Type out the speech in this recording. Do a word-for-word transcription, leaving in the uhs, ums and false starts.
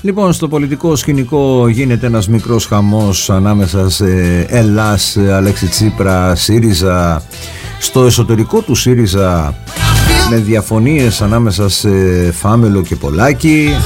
Λοιπόν, στο πολιτικό σκηνικό γίνεται ένας μικρός χαμός ανάμεσα σε Ελλάς, Αλέξη Τσίπρα, ΣΥΡΙΖΑ. Στο εσωτερικό του ΣΥΡΙΖΑ, με διαφωνίες ανάμεσα σε Φάμελο και Πολάκη.